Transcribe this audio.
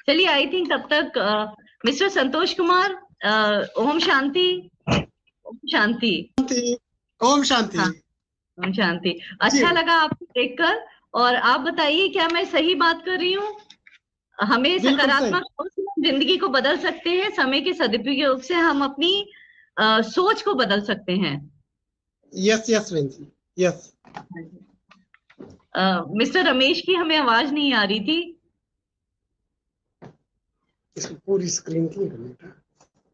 चलिए, I think तब तक मिस्टर संतोष कुमार, ओम शांति। ओम शांति। शांति। ओम शांति। हाँ, ओम शांति। जी। अच्छा लगा आपको देखकर। और आप बताइए, क्या मैं सही बात कर रही हूँ? हमें बिल्कुल सही। सकारात्मक सोच से हम जिंदगी को बदल सकते हैं। समय के सदुपयोग से हम अपनी सोच को बदल सकते हैं। यस यस बहन जी। यस। मिस्टर रमेश की हमें आवाज नहीं आ रही थी। इसको पूरी स्क्रीन क्लियर करना था।